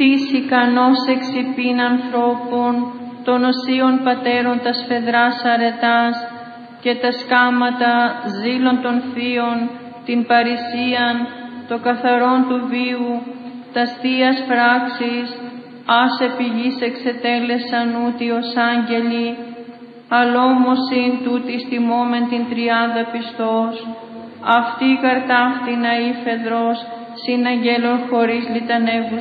Τις ικανός εξυπήν ανθρώπων, των οσίων πατέρων τα σφεδράς αρετάς και τα σκάματα ζήλων των θείων, την παρησίαν, το καθαρόν του βίου, τας θείας πράξεις, ας επί γης εξετέλεσαν ούτι ως άγγελοι, αλόμως ειν τούτης τιμόμεν την τριάδα πιστός, αυτή καρτάφτη να ή φεδρός, συν αγγέλων χωρίς λιτανεύους